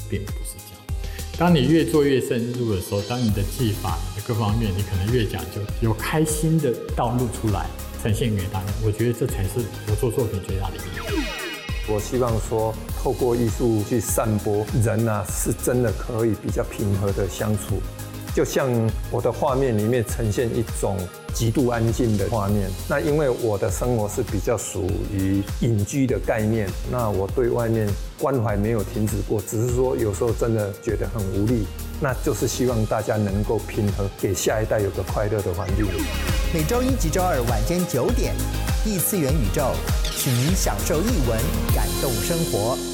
并不是这样。当你越做越深入的时候，当你的技法、你的各方面，你可能越讲究，有开心的道路出来，呈现给大家。我觉得这才是我做作品最大的意义。 我希望说，透过艺术去散播，人啊是真的可以比较平和的相处。就像我的画面里面呈现一种极度安静的画面，那因为我的生活是比较属于隐居的概念，那我对外面关怀没有停止过，只是说有时候真的觉得很无力，那就是希望大家能够平和，给下一代有个快乐的环境。 每周一及周二晚间9点，异次元宇宙，请您享受艺文，感动生活。